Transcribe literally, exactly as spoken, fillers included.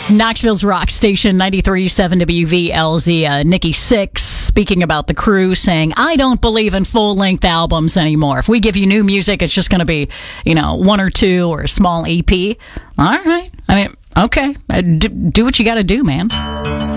Knoxville's rock station, ninety-three point seven W V L Z. Uh, Nikki Sixx speaking about the Crew, saying, I don't believe in full-length albums anymore. If we give you new music, it's just going to be, you know, one or two or a small E P. All right. I mean, okay. Uh, do, do what you got to do, man.